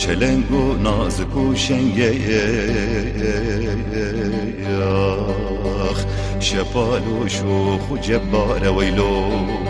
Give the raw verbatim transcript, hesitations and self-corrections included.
چلنگ و نازک و شنگه یاخ شپال و شوخ و جبار ویلو